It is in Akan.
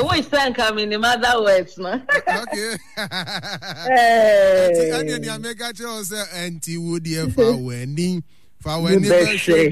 we stand coming in other words, no? Okay. Anya ni ameka che o se enti wo die fa weni. Fa weni be